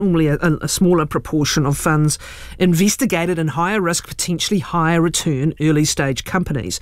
normally a smaller proportion of funds investigated in higher risk, potentially higher return early stage companies.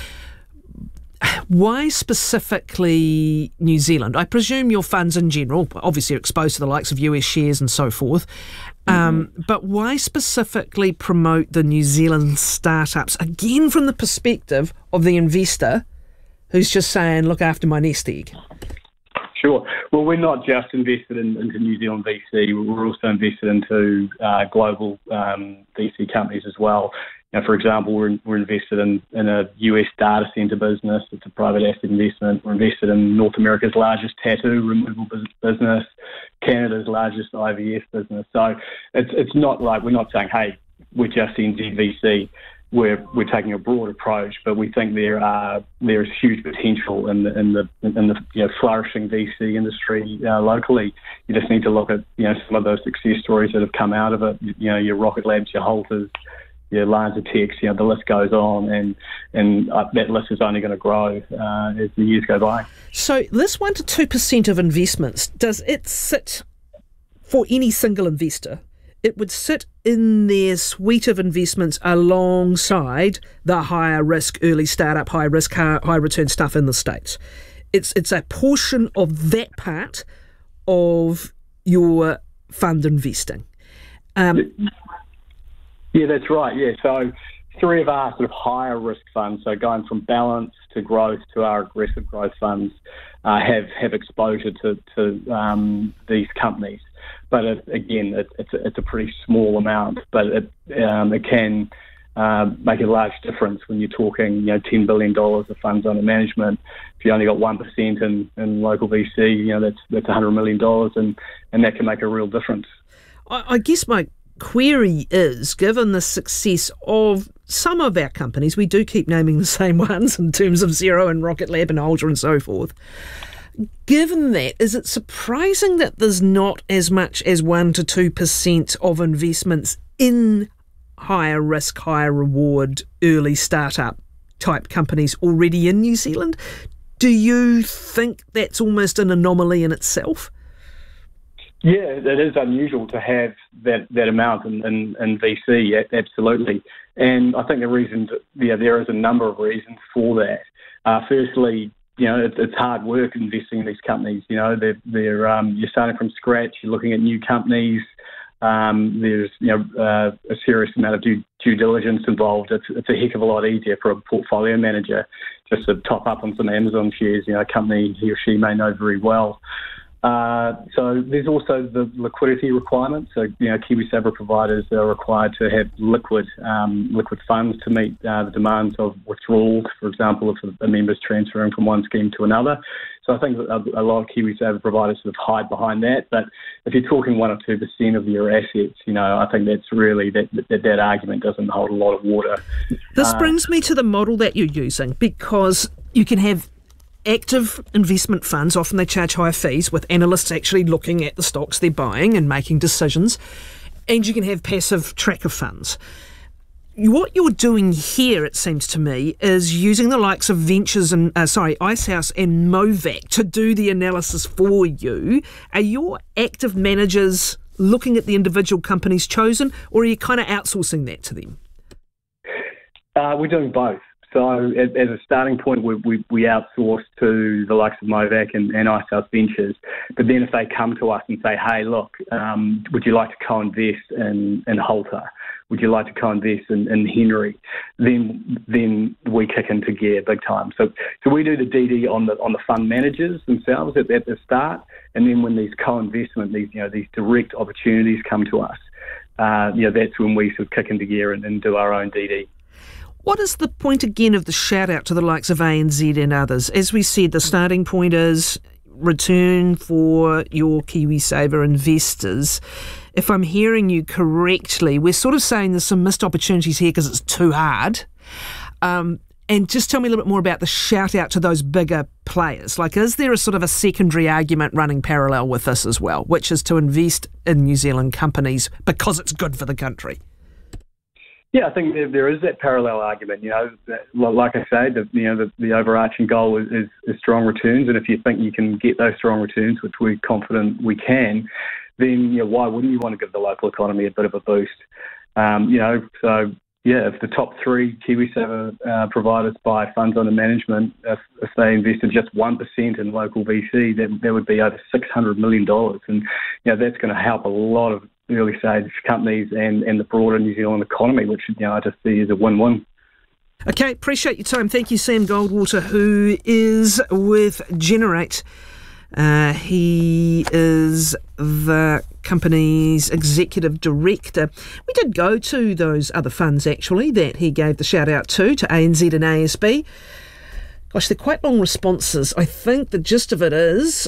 Why specifically New Zealand? I presume your funds in general, obviously, are exposed to the likes of US shares and so forth. But why specifically promote the New Zealand startups? Again, from the perspective of the investor who's just saying, look after my nest egg. Sure. Well, we're not just invested into New Zealand VC. We're also invested into global VC companies as well. For example, we're invested in a US data center business. It's a private asset investment. We're invested in North America's largest tattoo removal business, Canada's largest IVF business. So it's not like we're not saying, hey, we're just NZVC. We're taking a broad approach, but we think there is huge potential in the flourishing VC industry locally. You just need to look at some of those success stories that have come out of it. Your Rocket Labs, your Holters, your LanzaTechs, the list goes on, and that list is only going to grow as the years go by. So this 1 to 2% of investments, does it sit for any single investor? It would sit in their suite of investments alongside the higher risk, early startup, high risk, high return stuff in the States. It's a portion of that part of your fund investing. Yeah, that's right. Yeah, so 3 of our sort of higher risk funds, so going from balance to growth to our aggressive growth funds, have exposure to these companies. But it's a pretty small amount, but it can make a large difference when you're talking $10 billion of funds under management. If you only got 1% in local VC, that's $100 million, and that can make a real difference. I guess my query is, given the success of some of our companies, we do keep naming the same ones in terms of Xero and Rocket Lab and Ultra and so forth. Given that, is it surprising that there's not as much as 1 to 2% of investments in higher risk, higher reward, early startup type companies already in New Zealand? Do you think that's almost an anomaly in itself? Yeah, it is unusual to have that amount in VC, absolutely. And I think there is a number of reasons for that. Firstly, it's hard work investing in these companies. You're starting from scratch. You're looking at new companies. There's a serious amount of due diligence involved. It's a heck of a lot easier for a portfolio manager just to top up on some Amazon shares. A company he or she may know very well. So there's also the liquidity requirements. So, KiwiSaver providers are required to have liquid funds to meet the demands of withdrawals, for example, if a member's transferring from one scheme to another. So I think a lot of KiwiSaver providers sort of hide behind that. But if you're talking 1 or 2% of your assets, I think that's really that argument doesn't hold a lot of water. This brings me to the model that you're using, because you can have active investment funds. Often they charge higher fees, with analysts actually looking at the stocks they're buying and making decisions. And you can have passive tracker funds. What you're doing here, it seems to me, is using the likes of Ventures and Icehouse and Movac to do the analysis for you. Are your active managers looking at the individual companies chosen, or are you kind of outsourcing that to them? We're doing both. So as a starting point, we outsource to the likes of Movac and Icehouse Ventures. But then if they come to us and say, hey, look, would you like to co-invest in Holter? Would you like to co-invest in Henry? Then we kick into gear big time. So we do the DD on the fund managers themselves at the start, and then when these co-investment, these direct opportunities come to us, that's when we sort of kick into gear and do our own DD. What is the point, again, of the shout-out to the likes of ANZ and others? As we said, the starting point is return for your KiwiSaver investors. If I'm hearing you correctly, we're sort of saying there's some missed opportunities here because it's too hard. And just tell me a little bit more about the shout-out to those bigger players. Like, is there a sort of a secondary argument running parallel with this as well, which is to invest in New Zealand companies because it's good for the country? Yeah, I think there is that parallel argument. Like I say, the overarching goal is strong returns, and if you think you can get those strong returns, which we're confident we can, then why wouldn't you want to give the local economy a bit of a boost? So yeah, if the top three KiwiSaver providers buy funds under management, if they invested just 1% in local VC, that would be over $600 million. And that's going to help a lot of early stage companies and the broader New Zealand economy, which I just see as a win-win. Okay, appreciate your time. Thank you, Sam Goldwater, who is with Generate. He is the company's executive director. We did go to those other funds, actually, that he gave the shout-out to ANZ and ASB. Gosh, they're quite long responses. I think the gist of it is...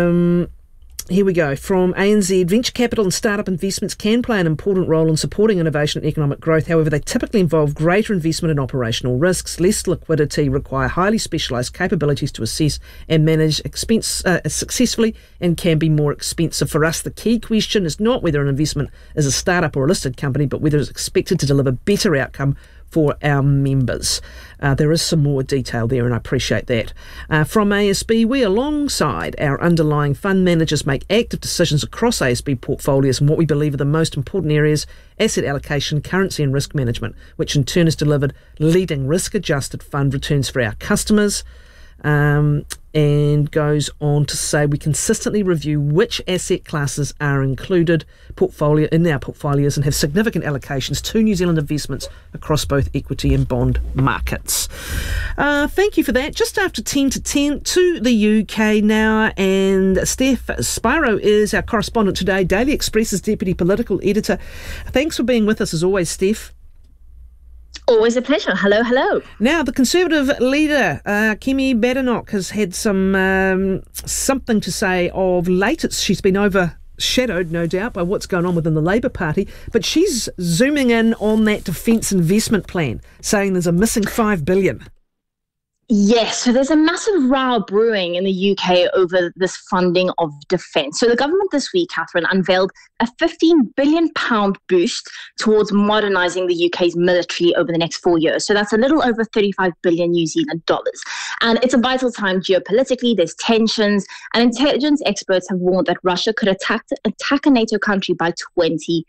here we go. From ANZ, venture capital and startup investments can play an important role in supporting innovation and economic growth. However, they typically involve greater investment in operational risks, less liquidity, require highly specialised capabilities to assess and manage expense successfully, and can be more expensive. For us, the key question is not whether an investment is a startup or a listed company, but whether it's expected to deliver better outcome for our members. There is some more detail there, and I appreciate that. From ASB, we, alongside our underlying fund managers, make active decisions across ASB portfolios in what we believe are the most important areas: asset allocation, currency and risk management, which in turn has delivered leading risk-adjusted fund returns for our customers. And goes on to say we consistently review which asset classes are included in our portfolios and have significant allocations to New Zealand investments across both equity and bond markets. Thank you for that. Just after 10 to 10 to the UK now, and Steph Spiro is our correspondent today, Daily Express's deputy political editor. Thanks for being with us as always, Steph. Always a pleasure. Hello, hello. Now, the Conservative leader, Kemi Badenoch, has had something to say of late. She's been overshadowed, no doubt, by what's going on within the Labour Party, but she's zooming in on that defence investment plan, saying there's a missing $5 billion. Yes, so there's a massive row brewing in the UK over this funding of defence. So the government this week, Catherine, unveiled a £15 billion boost towards modernising the UK's military over the next 4 years. So that's a little over 35 billion New Zealand dollars. And it's a vital time geopolitically. There's tensions, and intelligence experts have warned that Russia could attack a NATO country by 2030.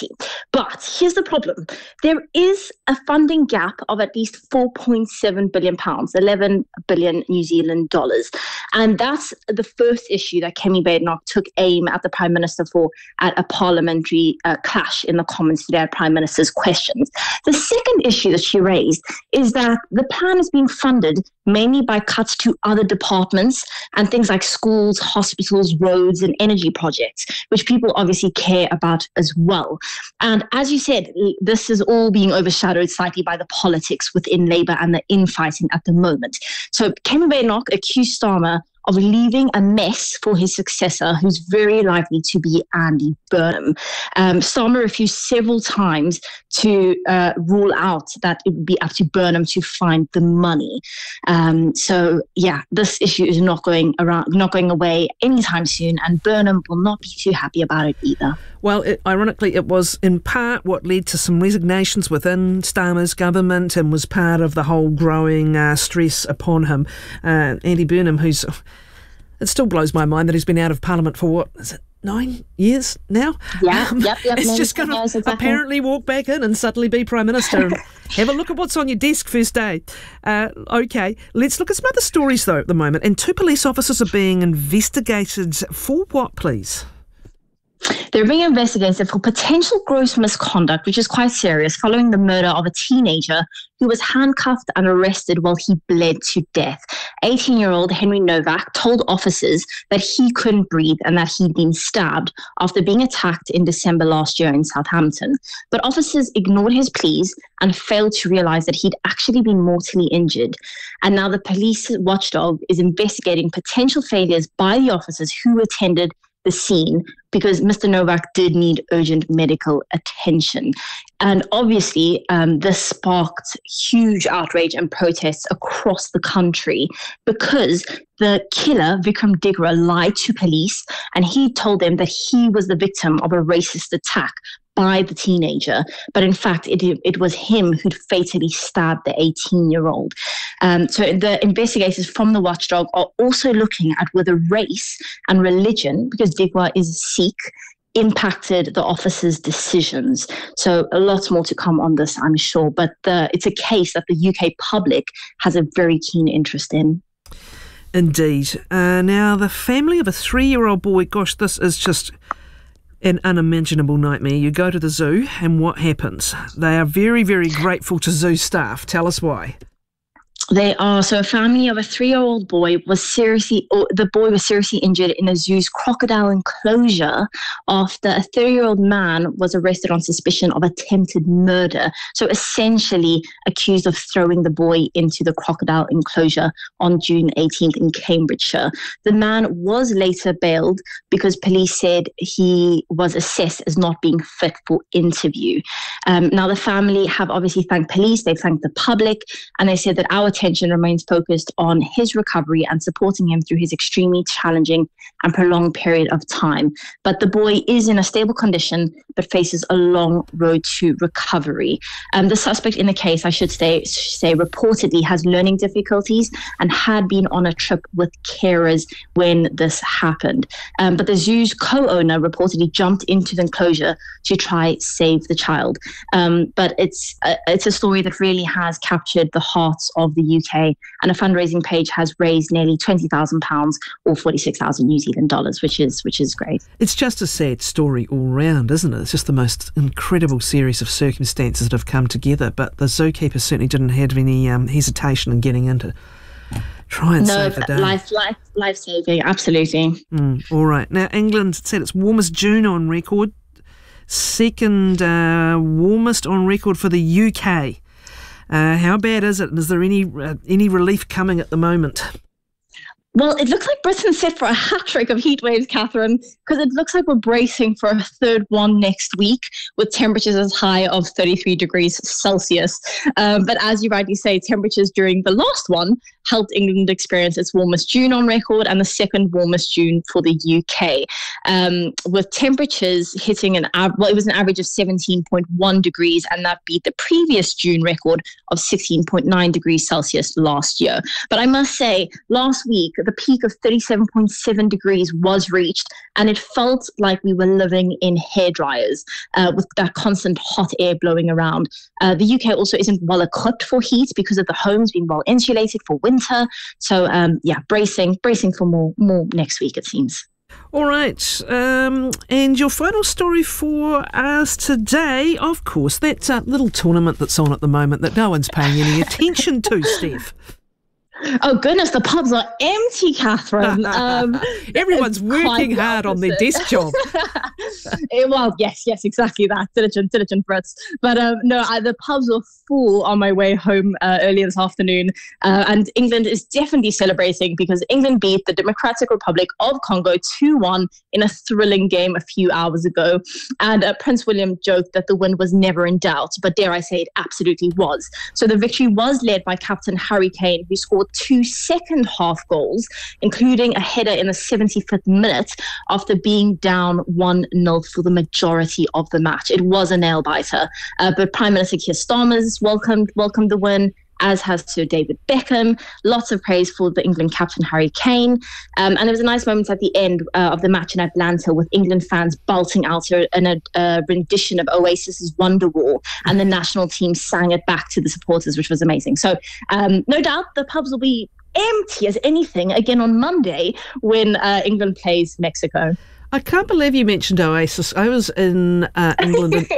But here's the problem. There is a funding gap of at least £4.7 billion, 11 billion New Zealand dollars. And that's the first issue that Kemi Badenoch took aim at the Prime Minister for at a parliamentary clash in the Commons today at Prime Minister's questions. The second issue that she raised is that the plan is being funded mainly by cuts to other departments and things like schools, hospitals, roads, and energy projects, which people obviously care about as well. And as you said, this is all being overshadowed slightly by the politics within Labour and the infighting at the moment. So Kemi Badenoch accused Starmer of leaving a mess for his successor, who's very likely to be Andy Burnham. Starmer refused several times to rule out that it would be up to Burnham to find the money. So this issue is not going away anytime soon, and Burnham will not be too happy about it either. Well, ironically, it was in part what led to some resignations within Starmer's government and was part of the whole growing stress upon him. Andy Burnham, it still blows my mind that he's been out of Parliament for, what, is it 9 years now? Yeah, yep. It's just going to apparently walk back in and suddenly be Prime Minister and have a look at what's on your desk first day. Okay, let's look at some other stories, though, at the moment. And 2 police officers are being investigated for what, please? They're being investigated for potential gross misconduct, which is quite serious, following the murder of a teenager who was handcuffed and arrested while he bled to death. 18-year-old Henry Novak told officers that he couldn't breathe and that he'd been stabbed after being attacked in December last year in Southampton. But officers ignored his pleas and failed to realise that he'd actually been mortally injured. And now the police watchdog is investigating potential failures by the officers who attended the scene, because Mr. Novak did need urgent medical attention. And obviously, this sparked huge outrage and protests across the country because the killer, Vikram Digra, lied to police, and he told them that he was the victim of a racist attack by the teenager. But in fact, it was him who'd fatally stabbed the 18-year-old. So the investigators from the watchdog are also looking at whether race and religion, because Digra is Sikh, impacted the officer's decisions. So a lot more to come on this, I'm sure. But it's a case that the UK public has a very keen interest in. Indeed. Now, the family of a 3-year-old boy, gosh, this is just an unimaginable nightmare. You go to the zoo and what happens? They are very, very grateful to zoo staff. Tell us why. They are. So a family of a 3-year-old boy was seriously injured in a zoo's crocodile enclosure after a 30-year-old man was arrested on suspicion of attempted murder. So essentially accused of throwing the boy into the crocodile enclosure on June 18th in Cambridgeshire. The man was later bailed because police said he was assessed as not being fit for interview. Now the family have obviously thanked police, they've thanked the public, and they said that our attention remains focused on his recovery and supporting him through his extremely challenging and prolonged period of time. But the boy is in a stable condition, but faces a long road to recovery. The suspect in the case, I should say, reportedly has learning difficulties and had been on a trip with carers when this happened. But the zoo's co-owner reportedly jumped into the enclosure to try save the child. But it's a story that really has captured the hearts of the UK, and a fundraising page has raised nearly £20,000 or 46,000 New Zealand dollars, which is great. It's just a sad story all round, isn't it? It's just the most incredible series of circumstances that have come together, but the zookeeper certainly didn't have any hesitation in getting in to try and save the day. Life-saving, absolutely. All right. Now, England said its warmest June on record, second warmest on record for the UK. How bad is it? And is there any relief coming at the moment? Well, it looks like Britain's set for a hat-trick of heat waves, Catherine, because it looks like we're bracing for a third one next week with temperatures as high of 33 degrees Celsius. But as you rightly say, temperatures during the last one helped England experience its warmest June on record and the second warmest June for the UK, with temperatures hitting it was an average of 17.1 degrees, and that beat the previous June record of 16.9 degrees Celsius last year. But I must say, last week, the peak of 37.7 degrees was reached, and it felt like we were living in hairdryers with that constant hot air blowing around. The UK also isn't well equipped for heat because of the homes being well insulated for winter. So, bracing for more next week, it seems. All right. And your final story for us today, of course, that little tournament that's on at the moment that no one's paying any attention to, Steph. Oh, goodness, the pubs are empty, Catherine. Everyone's working hard on their desk job. Well, yes, exactly that. Diligent Brits. But the pubs were full on my way home earlier this afternoon. And England is definitely celebrating because England beat the Democratic Republic of Congo 2-1 in a thrilling game a few hours ago. And Prince William joked that the win was never in doubt, but dare I say it absolutely was. So the victory was led by Captain Harry Kane, who scored 2 second-half goals, including a header in the 75th minute after being down 1-0 for the majority of the match. It was a nail-biter, but Prime Minister Keir Starmer's welcomed the win, as has Sir David Beckham. Lots of praise for the England captain Harry Kane. And there was a nice moment at the end of the match in Atlanta with England fans belting out a rendition of Oasis's Wonderwall, and the national team sang it back to the supporters, which was amazing. So no doubt the pubs will be empty as anything again on Monday when England plays Mexico. I can't believe you mentioned Oasis. I was in England in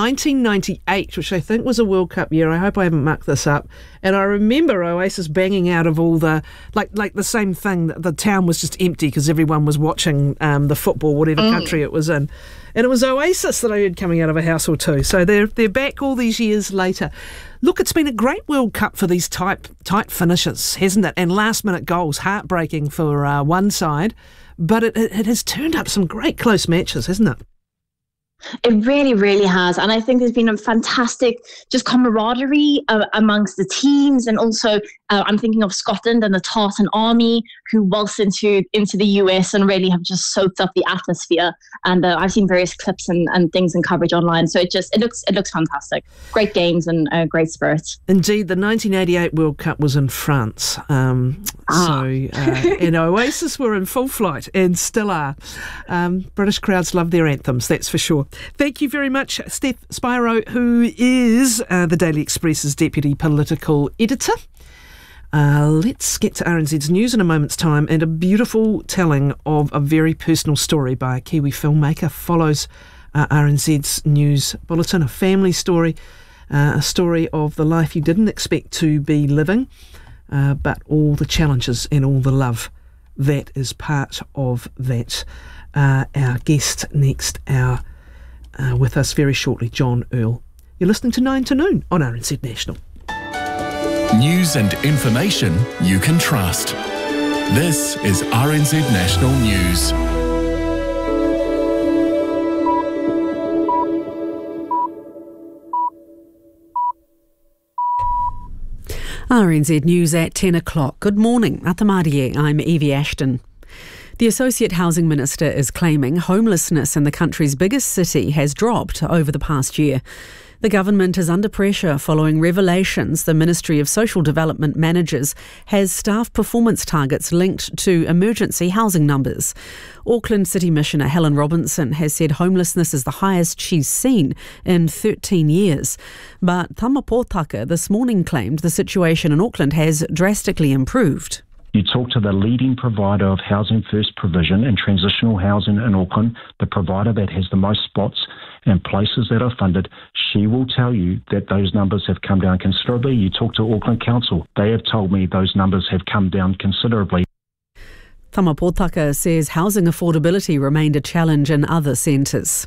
1998, which I think was a World Cup year. I hope I haven't mucked this up. And I remember Oasis banging out of all the, like the same thing. The town was just empty because everyone was watching the football, whatever country it was in. And it was Oasis that I heard coming out of a house or two. So they're back all these years later. Look, it's been a great World Cup for these tight finishes, hasn't it? And last-minute goals, heartbreaking for one side. But it has turned up some great close matches, hasn't it? It really, really has. And I think there's been a fantastic just camaraderie amongst the teams. And also, I'm thinking of Scotland and the Tartan Army, who waltzed into the US and really have just soaked up the atmosphere. And I've seen various clips and things and coverage online. So it looks fantastic. Great games and great spirits. Indeed, the 1988 World Cup was in France. And Oasis were in full flight and still are. British crowds love their anthems, that's for sure. Thank you very much, Steph Spiro, who is the Daily Express's Deputy Political Editor. Let's get to RNZ's news in a moment's time, and a beautiful telling of a very personal story by a Kiwi filmmaker follows RNZ's news bulletin, a family story, a story of the life you didn't expect to be living, but all the challenges and all the love that is part of that. Our guest next hour with us very shortly, John Earl. You're listening to 9 to Noon on RNZ National. News and information you can trust. This is RNZ National News. RNZ News at 10 o'clock. Good morning. Atamarie, I'm Evie Ashton. The Associate Housing Minister is claiming homelessness in the country's biggest city has dropped over the past year. The government is under pressure following revelations the Ministry of Social Development managers has staff performance targets linked to emergency housing numbers. Auckland City Missioner Helen Robinson has said homelessness is the highest she's seen in 13 years. But Tama Pōtaka this morning claimed the situation in Auckland has drastically improved. You talk to the leading provider of Housing First provision and transitional housing in Auckland, the provider that has the most spots and places that are funded, she will tell you that those numbers have come down considerably. You talk to Auckland Council, they have told me those numbers have come down considerably. Tama Pōtaka says housing affordability remained a challenge in other centres.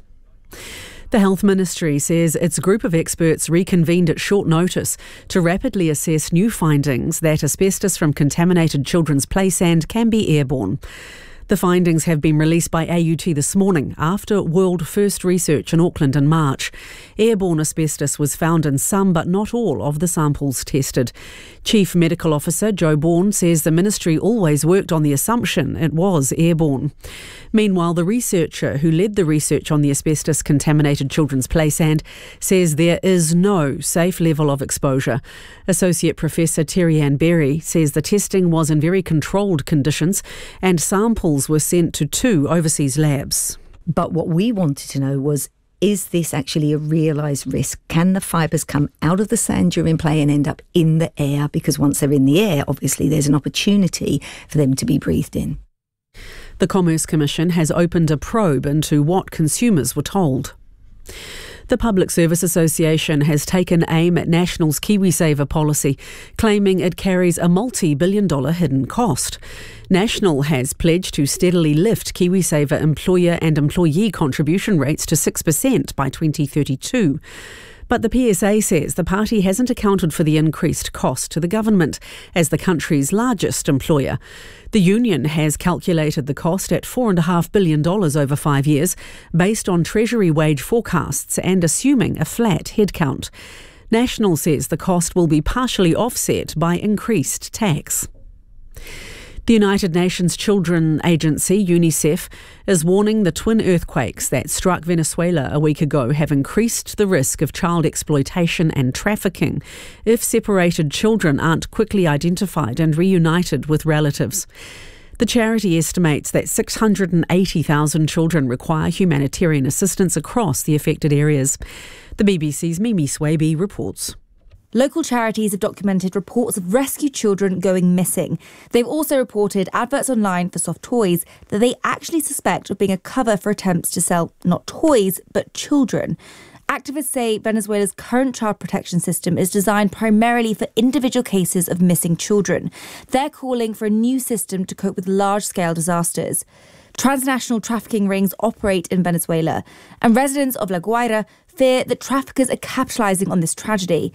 The Health Ministry says its group of experts reconvened at short notice to rapidly assess new findings that asbestos from contaminated children's play sand can be airborne. The findings have been released by AUT this morning after world first research in Auckland in March. Airborne asbestos was found in some but not all of the samples tested. Chief Medical Officer Joe Bourne says the ministry always worked on the assumption it was airborne. Meanwhile, the researcher who led the research on the asbestos-contaminated children's play sand says there is no safe level of exposure. Associate Professor Terry Ann Berry says the testing was in very controlled conditions and samples were sent to 2 overseas labs. But what we wanted to know was, is this actually a realised risk? Can the fibres come out of the sand during play and end up in the air? Because once they're in the air, obviously there's an opportunity for them to be breathed in. The Commerce Commission has opened a probe into what consumers were told. The Public Service Association has taken aim at National's KiwiSaver policy, claiming it carries a multi-billion-dollar hidden cost. National has pledged to steadily lift KiwiSaver employer and employee contribution rates to 6% by 2032. But the PSA says the party hasn't accounted for the increased cost to the government as the country's largest employer. The union has calculated the cost at $4.5 billion over 5 years, based on Treasury wage forecasts and assuming a flat headcount. National says the cost will be partially offset by increased tax. The United Nations Children Agency, UNICEF, is warning the twin earthquakes that struck Venezuela a week ago have increased the risk of child exploitation and trafficking if separated children aren't quickly identified and reunited with relatives. The charity estimates that 680,000 children require humanitarian assistance across the affected areas. The BBC's Mimi Swaby reports. Local charities have documented reports of rescued children going missing. They've also reported adverts online for soft toys that they actually suspect of being a cover for attempts to sell not toys, but children. Activists say Venezuela's current child protection system is designed primarily for individual cases of missing children. They're calling for a new system to cope with large-scale disasters. Transnational trafficking rings operate in Venezuela, and residents of La Guaira fear that traffickers are capitalising on this tragedy.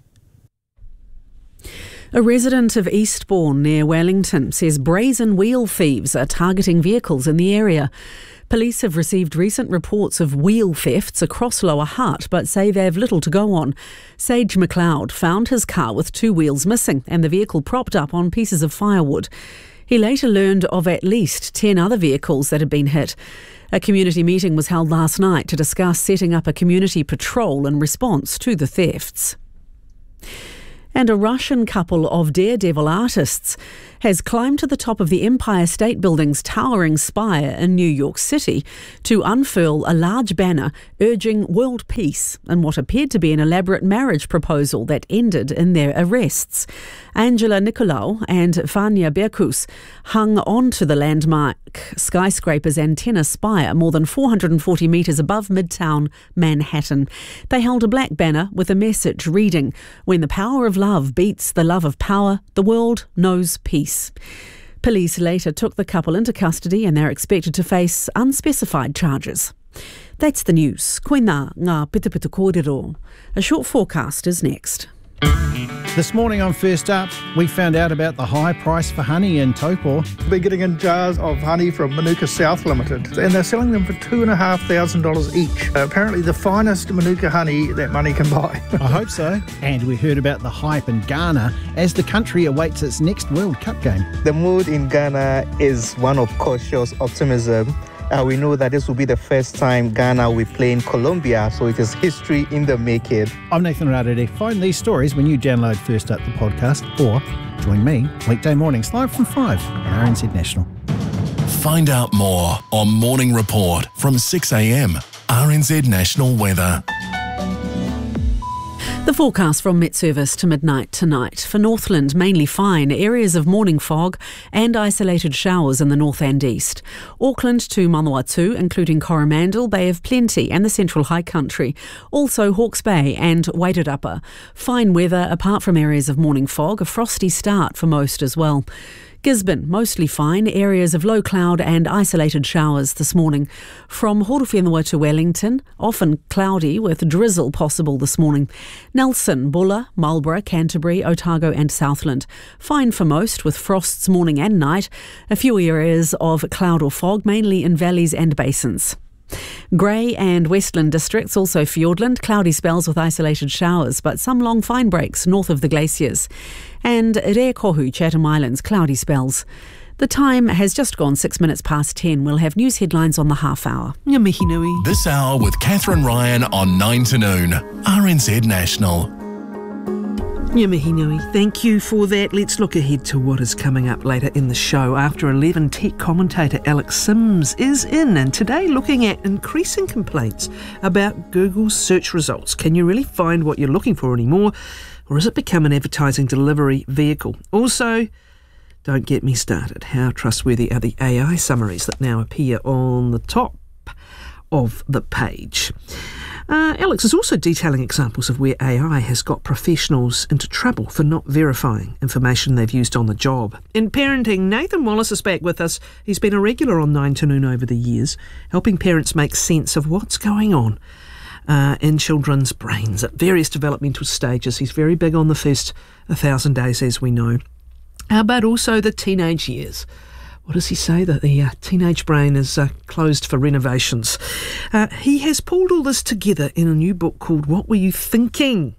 A resident of Eastbourne near Wellington says brazen wheel thieves are targeting vehicles in the area. Police have received recent reports of wheel thefts across Lower Hutt, but say they have little to go on. Sage McLeod found his car with 2 wheels missing and the vehicle propped up on pieces of firewood. He later learned of at least 10 other vehicles that had been hit. A community meeting was held last night to discuss setting up a community patrol in response to the thefts. And a Russian couple of daredevil artists has climbed to the top of the Empire State Building's towering spire in New York City to unfurl a large banner urging world peace in what appeared to be an elaborate marriage proposal that ended in their arrests. Angela Nicolau and Vanya Berkus hung onto the landmark skyscraper's antenna spire more than 440 metres above Midtown Manhattan. They held a black banner with a message reading, "When the power of love beats the love of power, the world knows peace." Police later took the couple into custody and they're expected to face unspecified charges. That's the news. Koina ngā pitupitu kōrero. A short forecast is next. This morning on First Up, we found out about the high price for honey in Taupō. They're getting in jars of honey from Manuka South Limited, and they're selling them for $2,500 each. Apparently the finest Manuka honey that money can buy. I hope so. And we heard about the hype in Ghana as the country awaits its next World Cup game. The mood in Ghana is one of cautious optimism. We know that this will be the first time Ghana will play in Colombia, so it is history in the making. I'm Nathan Rarere. Find these stories when you download First Up the podcast, or join me weekday mornings live from 5 on RNZ National. Find out more on Morning Report from 6 a.m. RNZ National Weather. The forecast from Met Service to midnight tonight. For Northland, mainly fine, areas of morning fog and isolated showers in the north and east. Auckland to Manawatu, including Coromandel, Bay of Plenty and the Central High Country. Also Hawke's Bay and Wairarapa. Fine weather apart from areas of morning fog, a frosty start for most as well. Gisborne, mostly fine, areas of low cloud and isolated showers this morning. From Horowhenua to Wellington, often cloudy with drizzle possible this morning. Nelson, Bulla, Marlborough, Canterbury, Otago and Southland. Fine for most with frosts morning and night. A few areas of cloud or fog, mainly in valleys and basins. Grey and Westland districts, also Fiordland, cloudy spells with isolated showers, but some long fine breaks north of the glaciers. And Rekohu, Chatham Islands, cloudy spells. The time has just gone 6 minutes past 10. We'll have news headlines on the half hour. Ngā mihi nui. This hour with Catherine Ryan on 9 to noon. RNZ National. Ngā mihi nui. Thank you for that. Let's look ahead to what is coming up later in the show. After 11, tech commentator Alex Sims is in, and today looking at increasing complaints about Google's search results. Can you really find what you're looking for anymore, or has it become an advertising delivery vehicle? Also, don't get me started. How trustworthy are the AI summaries that now appear on the top of the page? Alex is also detailing examples of where AI has got professionals into trouble for not verifying information they've used on the job. In parenting, Nathan Wallace is back with us. He's been a regular on 9 to noon over the years, helping parents make sense of what's going on in children's brains at various developmental stages. He's very big on the first 1,000 days, as we know, but also the teenage years. What does he say? That the teenage brain is closed for renovations. He has pulled all this together in a new book called What Were You Thinking?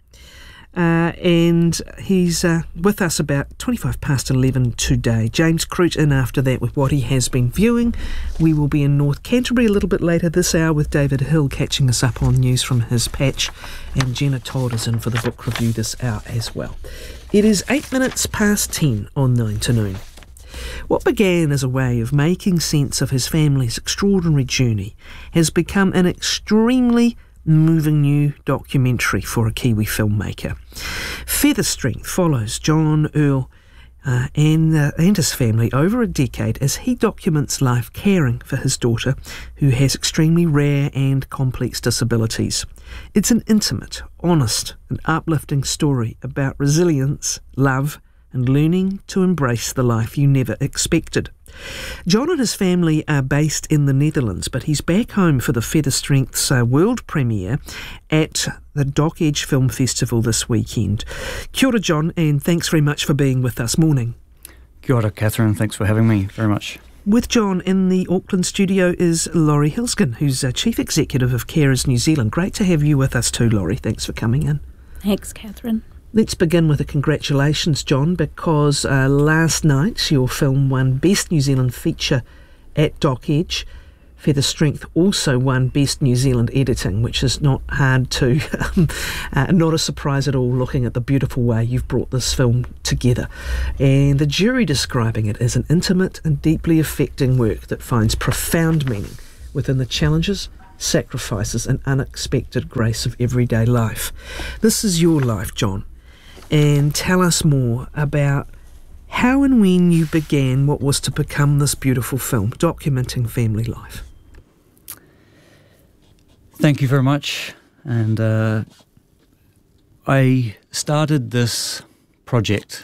And he's with us about 25 past 11 today. James Crute in after that with what he has been viewing. We will be in North Canterbury a little bit later this hour with David Hill catching us up on news from his patch. And Jenna Todd is in for the book review this hour as well. It is 8 minutes past 10 on 9 to noon. What began as a way of making sense of his family's extraordinary journey has become an extremely moving new documentary for a Kiwi filmmaker. Feather Strength follows John Earl and his family over a decade as he documents life caring for his daughter, who has extremely rare and complex disabilities. It's an intimate, honest and uplifting story about resilience, love, and learning to embrace the life you never expected. John and his family are based in the Netherlands, but he's back home for the Feather Strength's world premiere at the Dock Edge Film Festival this weekend. Kia ora, John, and thanks very much for being with us. Morning. Kia ora, Catherine. Thanks for having me very much. With John in the Auckland studio is Laurie Hilskin, who's Chief Executive of Carers New Zealand. Great to have you with us too, Laurie. Thanks for coming in. Thanks, Catherine. Let's begin with a congratulations, John, because last night your film won Best New Zealand Feature at Doc Edge. Feather Strength also won Best New Zealand Editing, which is not hard to, not a surprise at all, looking at the beautiful way you've brought this film together. And the jury describing it as an intimate and deeply affecting work that finds profound meaning within the challenges, sacrifices and unexpected grace of everyday life. This is your life, John, and tell us more about how and when you began what was to become this beautiful film, documenting family life. Thank you very much. And I started this project,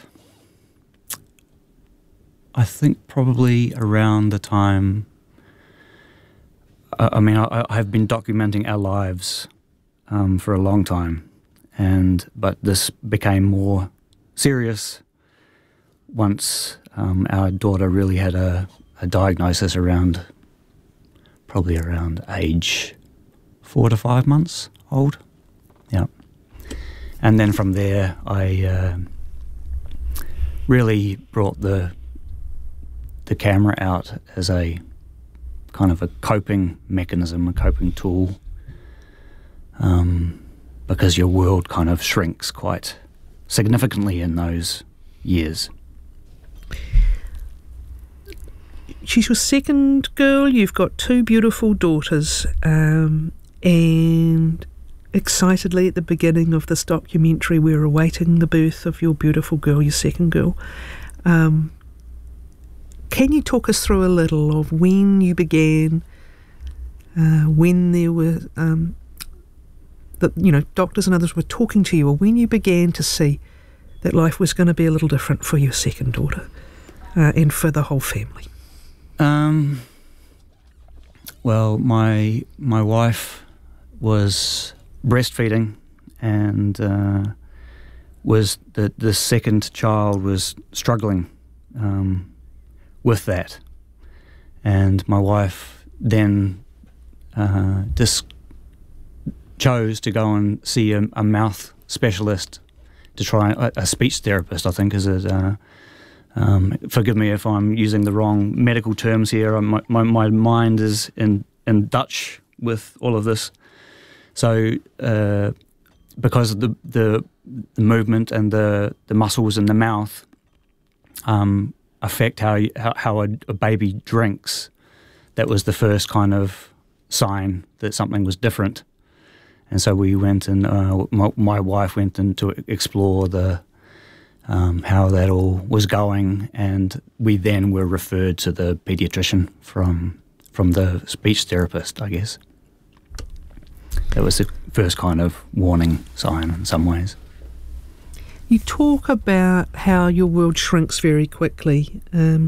I think probably around the time, I've been documenting our lives for a long time, but this became more serious once our daughter really had a diagnosis probably around age 4 to 5 months old. Yeah. And then from there, I really brought the camera out as a kind of a coping mechanism, a coping tool, because your world kind of shrinks quite significantly in those years. She's your second girl. You've got 2 beautiful daughters, and excitedly at the beginning of this documentary we're awaiting the birth of your beautiful girl, your second girl. Can you talk us through a little of when you began, when there were doctors and others were talking to you, or when you began to see that life was going to be a little different for your second daughter and for the whole family? Well, my wife was breastfeeding, and was the second child was struggling with that, and my wife then just chose to go and see a mouth specialist, to try a speech therapist, I think is it. Forgive me if I'm using the wrong medical terms here. My mind is in Dutch with all of this. So because of the movement and the muscles in the mouth affect how a baby drinks, that was the first kind of sign that something was different. And so we went and my wife went in to explore how that all was going, and we then were referred to the paediatrician from the speech therapist, I guess. That was the first kind of warning sign in some ways. You talk about how your world shrinks very quickly.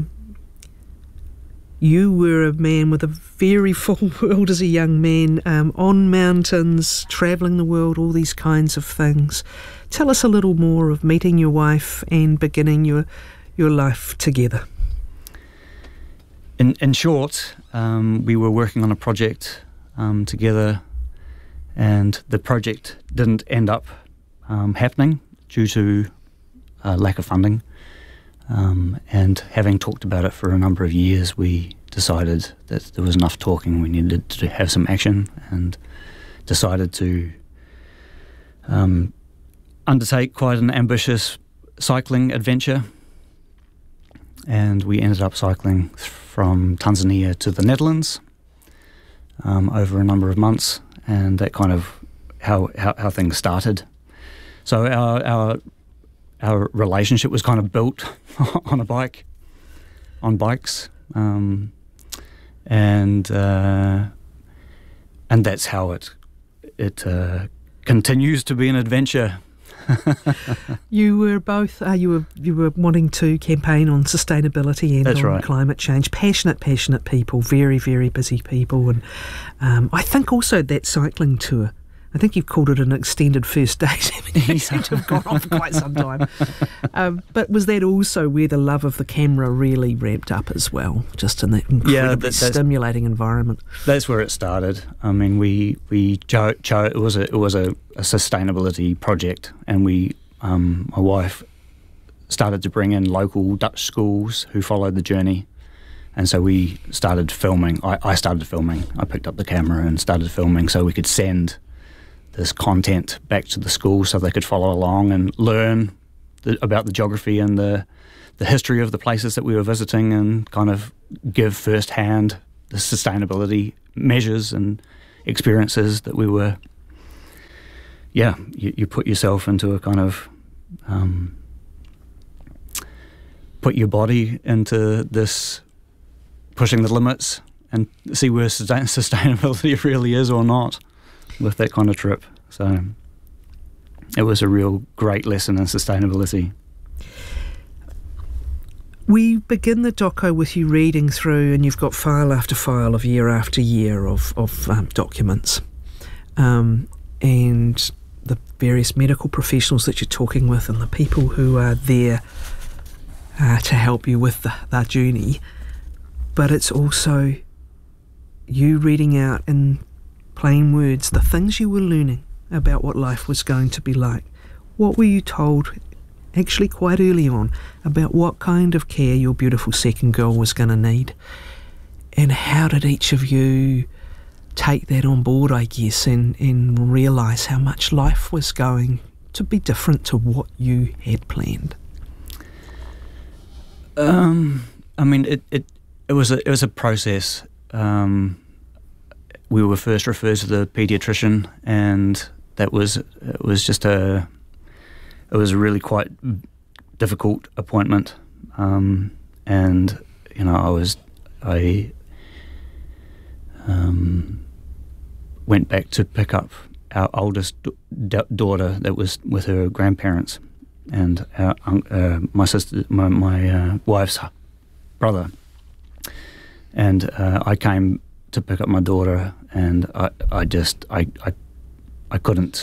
You were a man with a very full world as a young man, on mountains, travelling the world, all these kinds of things. Tell us a little more of meeting your wife and beginning your life together. In short, we were working on a project together, and the project didn't end up happening due to lack of funding. And having talked about it for a number of years, we decided that there was enough talking, we needed to have some action, and decided to undertake quite an ambitious cycling adventure. And we ended up cycling from Tanzania to the Netherlands over a number of months, and that kind of how things started. So our relationship was kind of built on bikes, and that's how it continues to be an adventure. You were both you were wanting to campaign on sustainability and That's on right. climate change. Passionate people, very, very busy people, and I think also that cycling tour I think you've called it an extended first date. I mean, you seem to have gone on for quite some time. But was that also where the love of the camera really ramped up as well, just in that incredibly stimulating environment? That's where it started. I mean, we it was a sustainability project, and my wife started to bring in local Dutch schools who followed the journey. And so we started filming. I started filming. I picked up the camera and started filming so we could send this content back to the school so they could follow along and learn about the geography and the history of the places that we were visiting, and kind of give firsthand the sustainability measures and experiences that we were, you put yourself into a kind of, put your body into this, pushing the limits and see where sustainability really is or not with that kind of trip. So it was a real great lesson in sustainability. We begin the doco with you reading through, and you've got file after file of year after year of documents, and the various medical professionals that you're talking with and the people who are there to help you with that journey. But it's also you reading out in plain words the things you were learning about what life was going to be like. What were you told actually quite early on about what kind of care your beautiful second girl was going to need? And how did each of you take that on board, I guess, and realise how much life was going to be different to what you had planned? I mean, it was a process. We were first referred to the paediatrician, and it was a really quite difficult appointment. And you know, I went back to pick up our oldest daughter that was with her grandparents, and my sister, my wife's brother. And I came to pick up my daughter, and I couldn't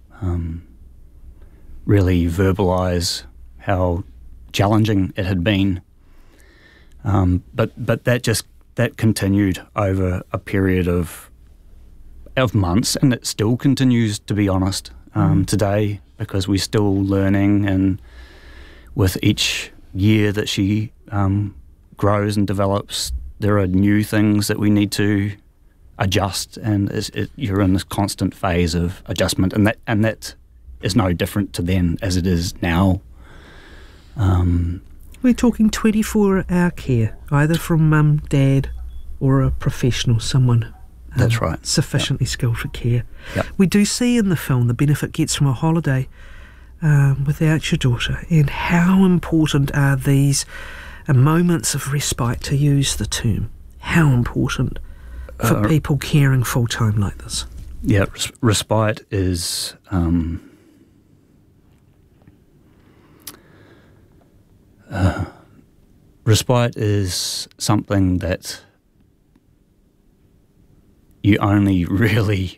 really verbalise how challenging it had been. But that continued over a period of months, and it still continues, to be honest, today, because we're still learning, and with each year that she grows and develops, there are new things that we need to adjust, and you're in this constant phase of adjustment, and that is no different to then as it is now. We're talking 24-hour care, either from mum, dad, or a professional, someone that's right, sufficiently skilled for care. Yep. We do see in the film the benefit gets from a holiday without your daughter, and how important are these moments of respite, to use the term. How important for people caring full-time like this? Yeah, respite is something that you only really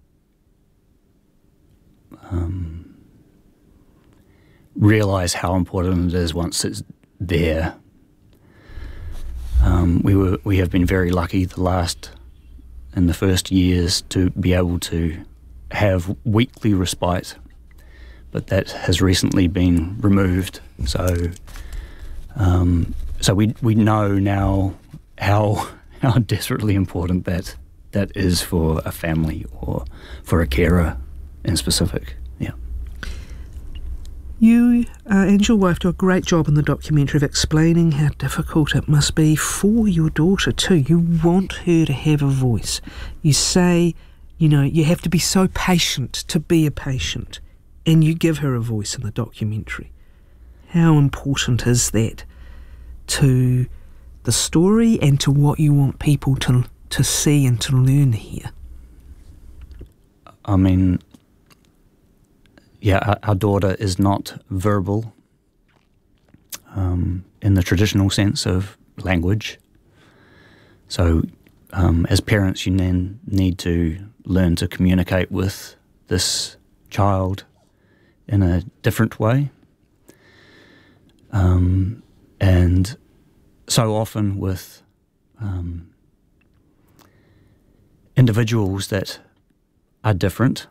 realise how important it is once it's there. We have been very lucky in the first years to be able to have weekly respite, but that has recently been removed. So we know now how desperately important that is for a family or for a carer in specific. Yeah. You and your wife do a great job in the documentary of explaining how difficult it must be for your daughter too. You want her to have a voice. You say, you know, you have to be so patient to be a patient, and you give her a voice in the documentary. How important is that to the story and to what you want people to see and to learn here? I mean, yeah, our daughter is not verbal in the traditional sense of language. So as parents, you then need to learn to communicate with this child in a different way. And so often with individuals that are different,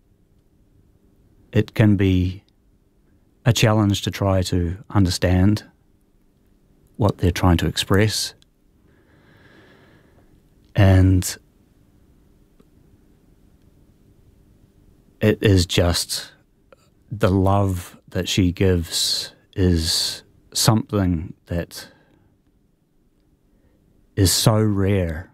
it can be a challenge to try to understand what they're trying to express. And it is just the love that she gives is something that is so rare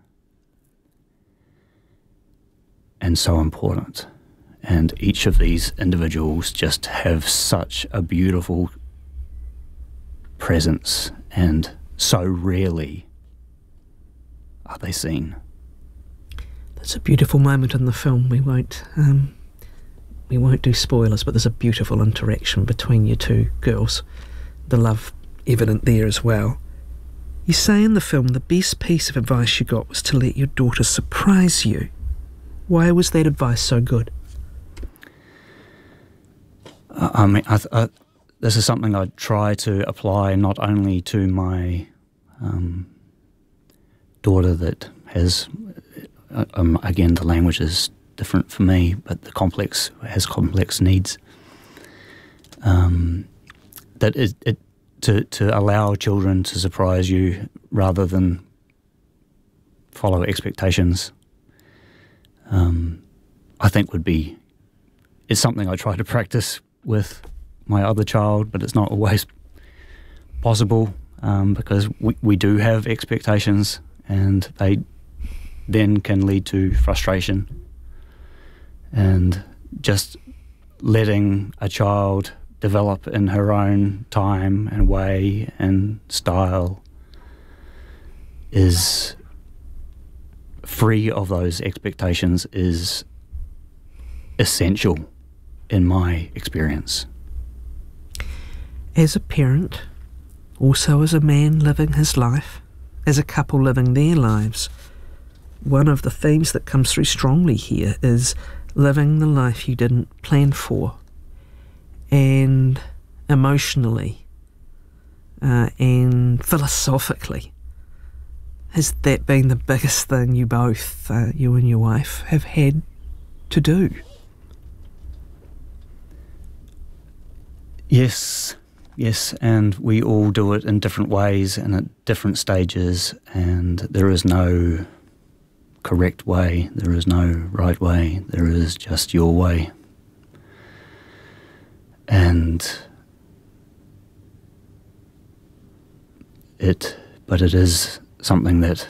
and so important. And each of these individuals just have such a beautiful presence, and so rarely are they seen. There's a beautiful moment in the film. We won't do spoilers, but there's a beautiful interaction between you two girls. The love evident there as well. You say in the film the best piece of advice you got was to let your daughter surprise you. Why was that advice so good? This is something I try to apply not only to my daughter that has, again, the language is different for me, but has complex needs. To allow children to surprise you rather than follow expectations, I think it's something I try to practice with my other child, but it's not always possible because we do have expectations, and they then can lead to frustration. And just letting a child develop in her own time and way and style is free of those expectations is essential in my experience. As a parent, also as a man living his life, as a couple living their lives, one of the themes that comes through strongly here is living the life you didn't plan for. And emotionally and philosophically, has that been the biggest thing you both, you and your wife, have had to do? Yes, and we all do it in different ways and at different stages, and there is no correct way, there is no right way, there is just your way. But it is something that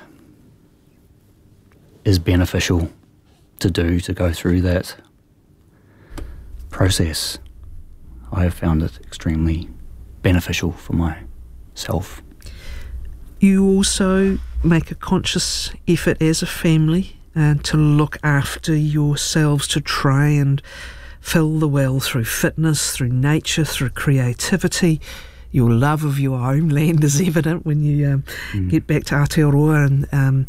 is beneficial to do, to go through that process. I have found it extremely beneficial for myself. You also make a conscious effort as a family to look after yourselves, to try and fill the well through fitness, through nature, through creativity. Your love of your homeland is evident when you get back to Aotearoa. And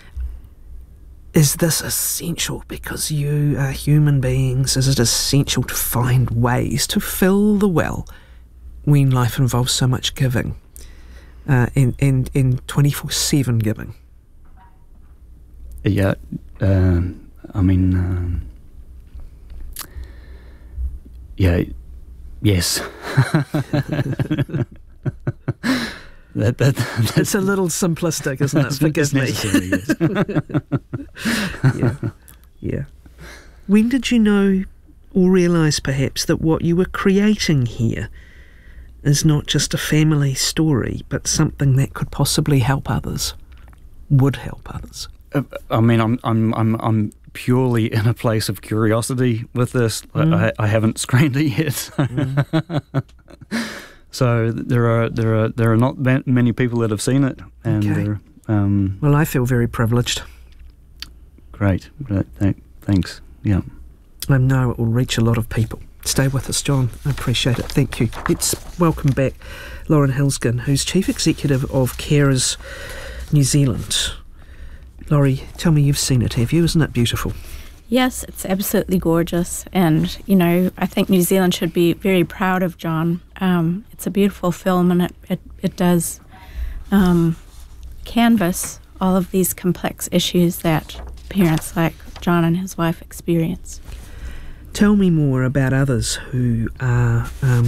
is this essential because you are human beings? Is it essential to find ways to fill the well when life involves so much giving and 24/7 giving? Yeah, yes. It's a little simplistic, isn't it? Forgive me. Yeah. When did you know or realise perhaps that what you were creating here is not just a family story, but something that could possibly help others, would help others? I'm purely in a place of curiosity with this. I haven't screened it yet. So there are not many people that have seen it, and well, I feel very privileged. Great, thanks. Yeah, I know it will reach a lot of people. Stay with us, John. I appreciate it. Thank you. Let's welcome back Lauren Hilsgen, who's Chief Executive of Carers New Zealand. Laurie, tell me you've seen it, have you? Isn't it beautiful? Yes, it's absolutely gorgeous. And, you know, I think New Zealand should be very proud of John. It's a beautiful film, and it does canvas all of these complex issues that parents like John and his wife experience. Tell me more about others who are,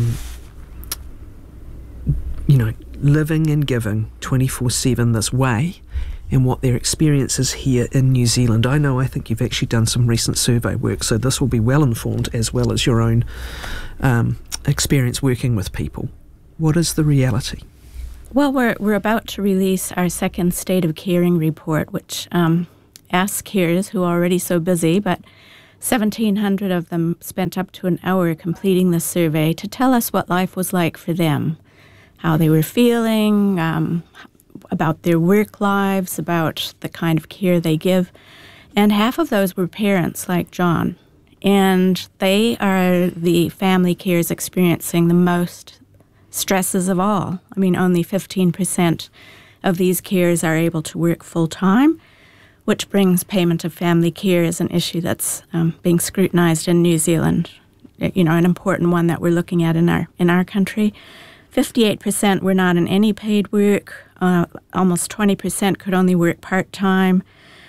living and giving 24/7 this way, and what their experience is here in New Zealand. I think you've actually done some recent survey work, so this will be well informed, as well as your own experience working with people. What is the reality? Well, we're about to release our second State of Caring report, which asks carers who are already so busy, but 1,700 of them spent up to an hour completing the survey to tell us what life was like for them, how they were feeling, about their work lives, about the kind of care they give. And half of those were parents like John. And they are the family carers experiencing the most stresses of all. I mean, only 15% of these carers are able to work full-time, which brings payment of family care as an issue that's being scrutinized in New Zealand, an important one that we're looking at in our country. 58% were not in any paid work. Almost 20% could only work part-time.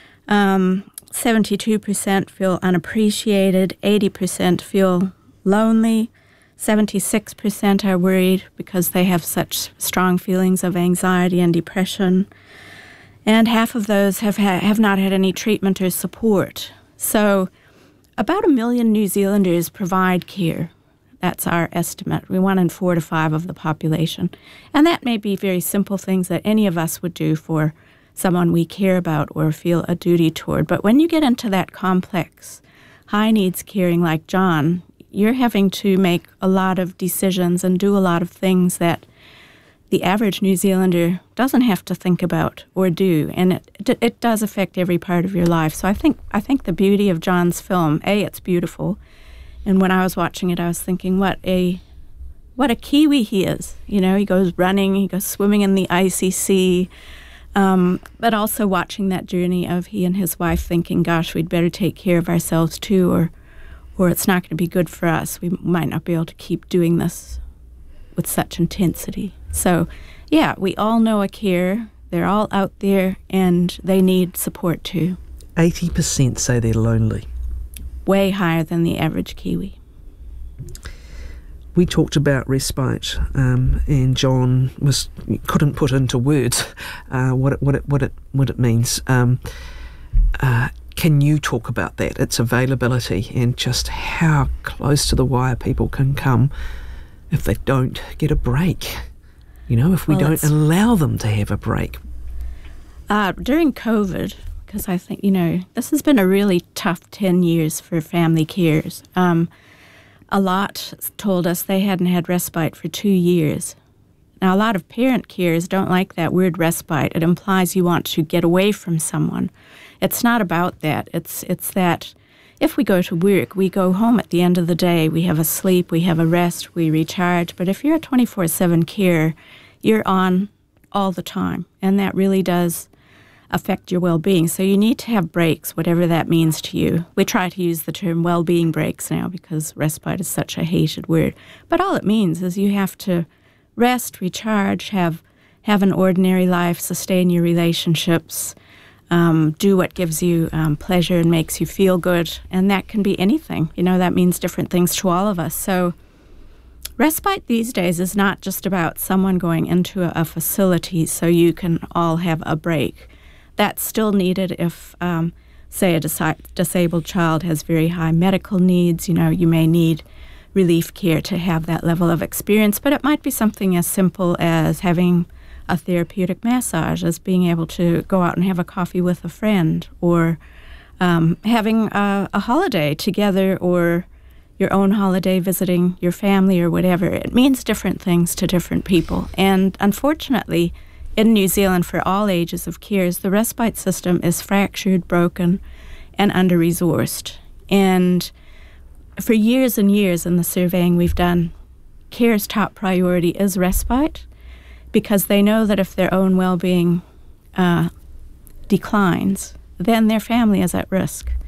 72% feel unappreciated. 80% feel lonely. 76% are worried because they have such strong feelings of anxiety and depression. And half of those have not had any treatment or support. So about 1 million New Zealanders provide care. That's our estimate. We 1 in 4 to 5 of the population. And that may be very simple things that any of us would do for someone we care about or feel a duty toward. But when you get into that complex, high-needs caring like John, you're having to make a lot of decisions and do a lot of things that the average New Zealander doesn't have to think about or do, and it does affect every part of your life. So I think the beauty of John's film, it's beautiful, and when I was watching it, I was thinking, what a Kiwi he is. He goes running, he goes swimming in the icy sea, but also watching that journey of he and his wife thinking, gosh, we'd better take care of ourselves too, or it's not going to be good for us. We might not be able to keep doing this with such intensity. So, yeah, we all know a carer. They're all out there, and they need support too. 80% say they're lonely. Way higher than the average Kiwi. We talked about respite, and John couldn't put into words what it means. Can you talk about that? Its availability and just how close to the wire people can come if they don't get a break. If we don't allow them to have a break. During COVID, because I think, this has been a really tough 10 years for family carers. A lot told us they hadn't had respite for 2 years. Now, a lot of parent carers don't like that word respite. It implies you want to get away from someone. It's not about that. It's that if we go to work, we go home at the end of the day, we have a sleep, we have a rest, we recharge. But if you're a 24/7 carer, you're on all the time, and that really does affect your well-being. So you need to have breaks, whatever that means to you. We try to use the term well-being breaks now because respite is such a hated word. But all it means is you have to rest, recharge, have an ordinary life, sustain your relationships, do what gives you pleasure and makes you feel good, and that can be anything. That means different things to all of us. So respite these days is not just about someone going into a facility so you can all have a break. That's still needed if, say, a disabled child has very high medical needs. You may need relief care to have that level of experience, but it might be something as simple as having a therapeutic massage, as being able to go out and have a coffee with a friend, or having a holiday together, or your own holiday visiting your family or whatever. It means different things to different people. And unfortunately, in New Zealand, for all ages of carers, the respite system is fractured, broken, and under-resourced. And for years and years in the surveying we've done, carers' top priority is respite, because they know that if their own well-being declines, then their family is at risk.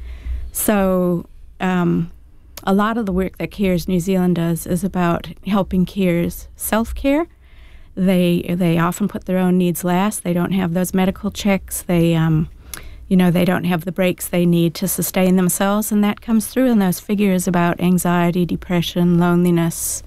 So a lot of the work that Cares New Zealand does is about helping carers self-care. They often put their own needs last. They don't have those medical checks. They they don't have the breaks they need to sustain themselves, and that comes through in those figures about anxiety, depression, loneliness.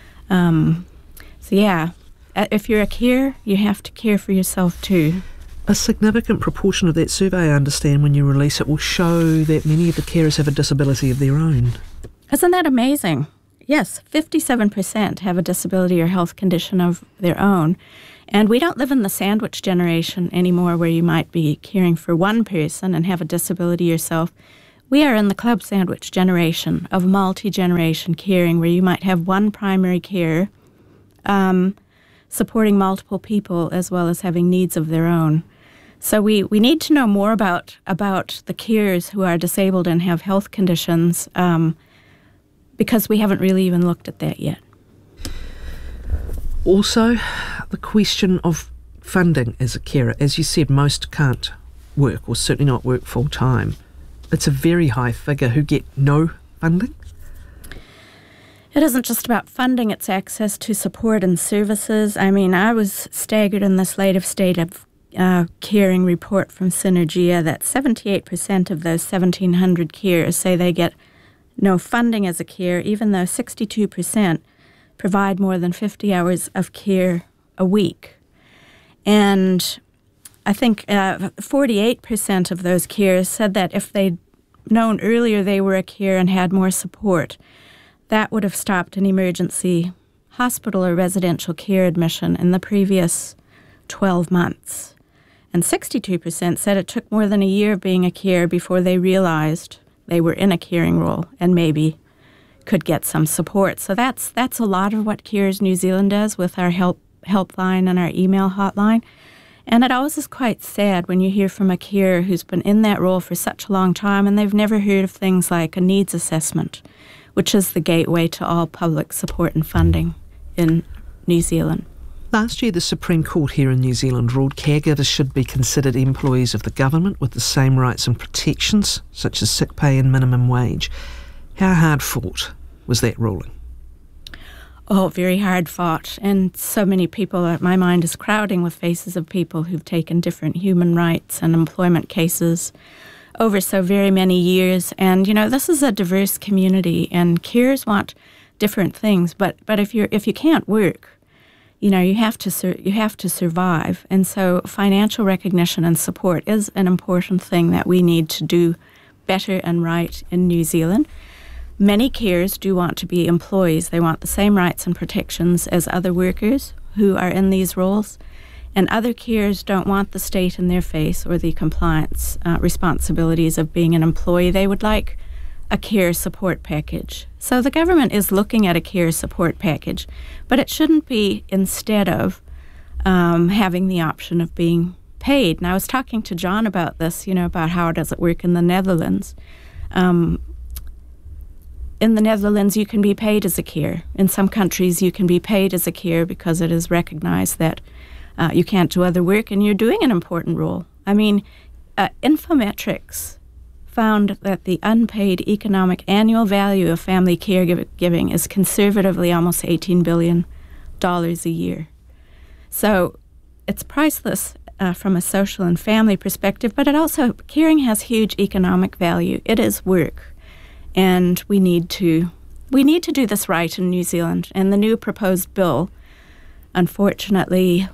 If you're a carer, you have to care for yourself too. A significant proportion of that survey, I understand, when you release it, will show that many of the carers have a disability of their own. Isn't that amazing? Yes, 57% have a disability or health condition of their own. And we don't live in the sandwich generation anymore where you might be caring for one person and have a disability yourself. We are in the club sandwich generation of multi-generation caring, where you might have one primary carer supporting multiple people as well as having needs of their own. So we need to know more about the carers who are disabled and have health conditions because we haven't really even looked at that yet. Also, the question of funding as a carer. As you said, most can't work, or certainly not work full-time. It's a very high figure who get no funding. It isn't just about funding, it's access to support and services. I mean, I was staggered in this latest state of caring report from Synergia that 78% of those 1,700 carers say they get no funding as a carer, even though 62% provide more than 50 hours of care a week. And I think 48% of those carers said that if they'd known earlier they were a carer and had more support, that would have stopped an emergency hospital or residential care admission in the previous 12 months. And 62% said it took more than a year of being a carer before they realized they were in a caring role and maybe could get some support. So that's a lot of what Cares New Zealand does with our helpline and our email hotline. And it always is quite sad when you hear from a carer who's been in that role for such a long time and they've never heard of things like a needs assessment, which is the gateway to all public support and funding in New Zealand. Last year, the Supreme Court here in New Zealand ruled caregivers should be considered employees of the government with the same rights and protections, such as sick pay and minimum wage. How hard fought was that ruling? Oh, very hard fought. And so many people, my mind is crowding with faces of people who've taken different human rights and employment cases over so very many years. And, this is a diverse community and carers want different things. But if you can't work, you have to survive. And so financial recognition and support is an important thing that we need to do better and right in New Zealand. Many carers do want to be employees. They want the same rights and protections as other workers who are in these roles. And other carers don't want the state in their face or the compliance responsibilities of being an employee. They would like a care support package. So the government is looking at a care support package, but it shouldn't be instead of having the option of being paid. And I was talking to John about this, about how does it work in the Netherlands. In the Netherlands, you can be paid as a carer. In some countries, you can be paid as a carer because it is recognized that you can't do other work and you're doing an important role. I mean, Infometrics found that the unpaid economic annual value of family caregiving is conservatively almost $18 billion a year. So it's priceless from a social and family perspective, but caring has huge economic value. It is work. And we need to do this right in New Zealand. And the new proposed bill, unfortunately,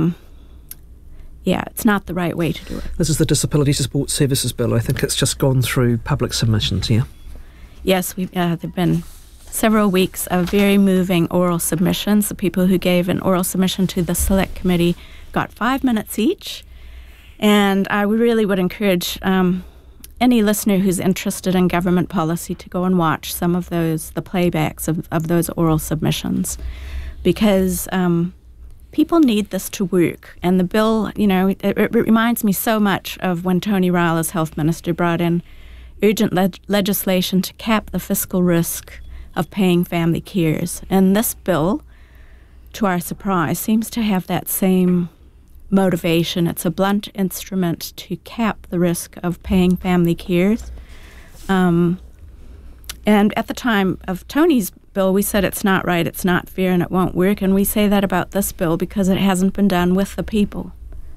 it's not the right way to do it. This is the Disability Support Services Bill. I think it's just gone through public submissions, yeah? Yes, there have been several weeks of very moving oral submissions. The people who gave an oral submission to the Select Committee got 5 minutes each. And I really would encourage any listener who's interested in government policy to go and watch some of the playbacks of those oral submissions, because people need this to work. And the bill, it reminds me so much of when Tony Ryle, as health minister, brought in urgent legislation to cap the fiscal risk of paying family carers. And this bill, to our surprise, seems to have that same motivation. It's a blunt instrument to cap the risk of paying family carers. And at the time of Tony's bill, we said it's not right, it's not fair, and it won't work. And we say that about this bill because it hasn't been done with the people.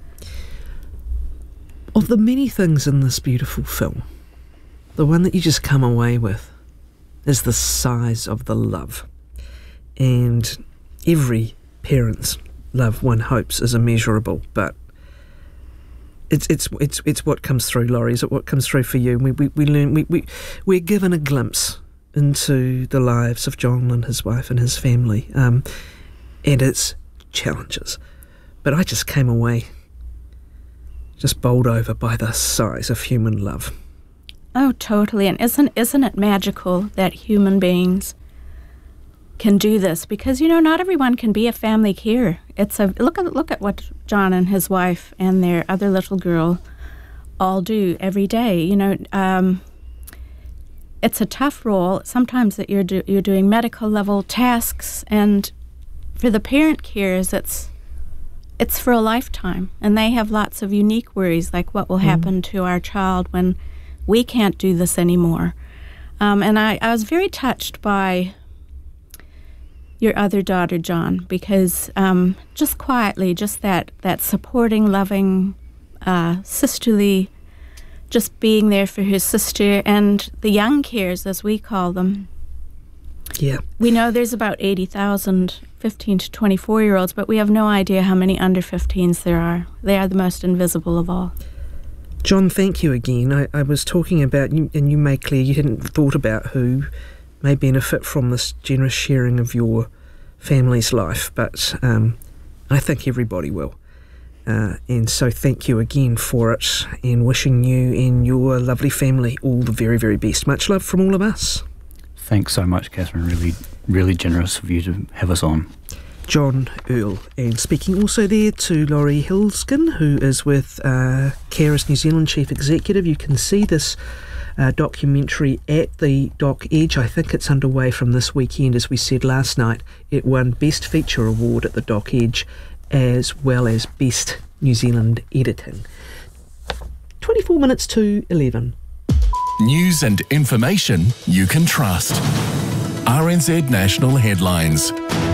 Of the many things in this beautiful film, the one that you just come away with is the size of the love. And every parent's love, one hopes, is immeasurable, but it's what comes through, Laurie. Is it what comes through for you? We're given a glimpse into the lives of John and his wife and his family, and its challenges. But I just came away just bowled over by the size of human love. Oh, totally. And isn't it magical that human beings can do this? Because, not everyone can be a family carer. Look at what John and his wife and their other little girl all do every day. It's a tough role. Sometimes that you're doing medical level tasks, and for the parent carers, it's for a lifetime, and they have lots of unique worries, like what will happen to our child when we can't do this anymore. And I was very touched by your other daughter, John, because just quietly, just that supporting, loving, sisterly, just being there for her sister and the young carers, as we call them. Yeah. We know there's about 80,000 15 to 24-year-olds, but we have no idea how many under 15s there are. They are the most invisible of all. John, thank you again. I was talking about, and you made clear you hadn't thought about who may benefit from this generous sharing of your family's life, but I think everybody will. And so thank you again for it, and wishing you and your lovely family all the very, very best. Much love from all of us. Thanks so much, Catherine. Really, really generous of you to have us on. John Earl. And speaking also there to Laurie Hilskin, who is with Carers New Zealand Chief Executive. You can see this documentary at the Doc Edge. I think it's underway from this weekend. As we said last night, it won Best Feature Award at the Doc Edge, as well as Best New Zealand Editing. 24 minutes to 11. News and information you can trust. RNZ National Headlines.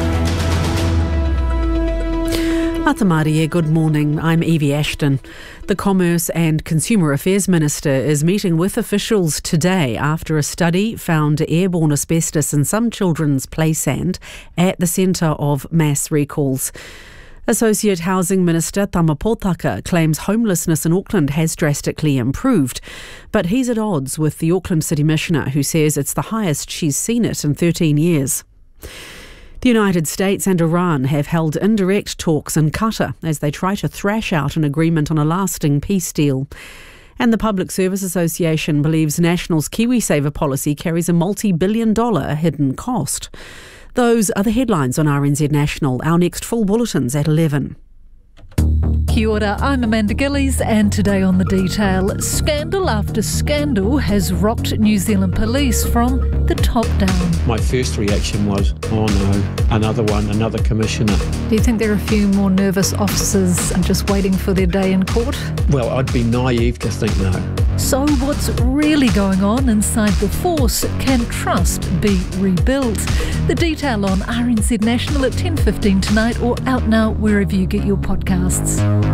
Atamarie, good morning. I'm Evie Ashton. The Commerce and Consumer Affairs Minister is meeting with officials today after a study found airborne asbestos in some children's play sand at the centre of mass recalls. Associate Housing Minister Tama Potaka claims homelessness in Auckland has drastically improved, but he's at odds with the Auckland City Missioner, who says it's the highest she's seen it in 13 years. The United States and Iran have held indirect talks in Qatar as they try to thrash out an agreement on a lasting peace deal. And the Public Service Association believes National's KiwiSaver policy carries a multi-billion-dollar hidden cost. Those are the headlines on RNZ National. Our next full bulletin's at 11. Kia ora, I'm Amanda Gillies, and today on The Detail, scandal after scandal has rocked New Zealand police from the top down. My first reaction was, oh no, another one, another commissioner. Do you think there are a few more nervous officers just waiting for their day in court? Well, I'd be naive to think no. So what's really going on inside the force? Can trust be rebuilt? The Detail on RNZ National at 10:15 tonight, or out now wherever you get your podcasts.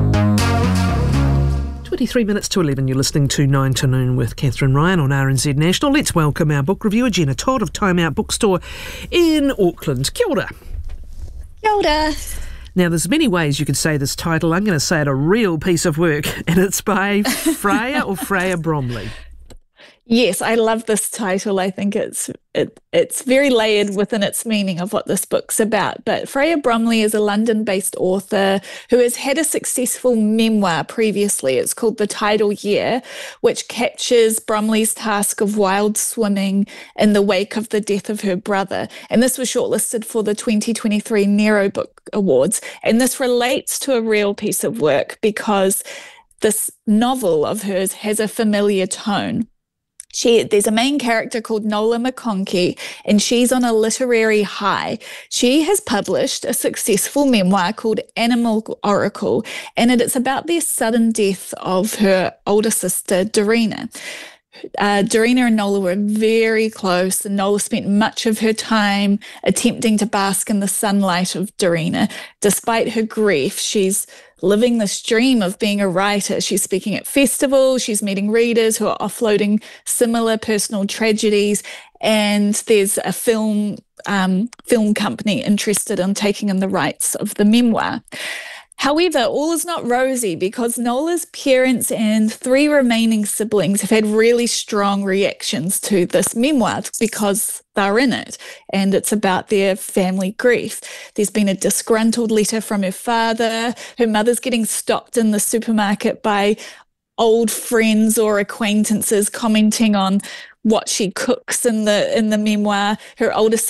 23 minutes to 11, you're listening to 9 to Noon with Catherine Ryan on RNZ National. Let's welcome our book reviewer, Jenna Todd of Time Out Bookstore in Auckland. Kia ora. Kia ora. Now, there's many ways you could say this title. I'm going to say it a real piece of work, and it's by Freya Bromley. Yes, I love this title. I think it's very layered within its meaning of what this book's about. But Freya Bromley is a London-based author who has had a successful memoir previously. It's called The Tidal Year, which captures Bromley's task of wild swimming in the wake of the death of her brother. And this was shortlisted for the 2023 Nero Book Awards. And this relates to a real piece of work because this novel of hers has a familiar tone. There's a main character called Nola McConkie, and she's on a literary high. She has published a successful memoir called Animal Oracle, and it's about the sudden death of her older sister, Dorina. Darina and Nola were very close, and Nola spent much of her time attempting to bask in the sunlight of Darina. Despite her grief, she's living this dream of being a writer. She's speaking at festivals, she's meeting readers who are offloading similar personal tragedies, and there's a film company interested in taking in the rights of the memoir. However, all is not rosy, because Nola's parents and 3 remaining siblings have had really strong reactions to this memoir because they're in it, and it's about their family grief. There's been a disgruntled letter from her father. Her mother's getting stopped in the supermarket by old friends or acquaintances commenting on what she cooks in the memoir. Her older